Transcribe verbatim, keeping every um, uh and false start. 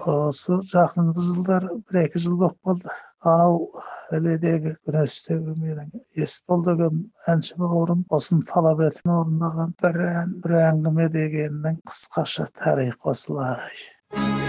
Осы жақынғы жылдар бір екі жыл болып қалды. Анау іледегі күрестегі менің Есбол деген әнші бауырым осыны талап етіп орындаған бір ән, бір әңгіме дегеннің қысқаша тарихы осылай.